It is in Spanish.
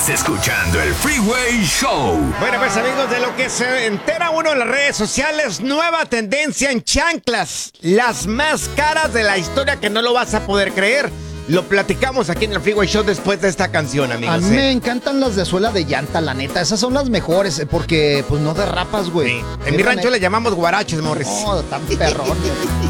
Estás escuchando el Freeway Show. Bueno, pues amigos, de lo que se entera uno en las redes sociales, nueva tendencia en chanclas. Las más caras de la historia que no lo vas a poder creer. Lo platicamos aquí en el Freeway Show después de esta canción, amigos. A mí me encantan las de suela de llanta, la neta. Esas son las mejores, porque pues no derrapas, güey. Sí. En mi rancho le llamamos guaraches, Morris. No, tan perrón.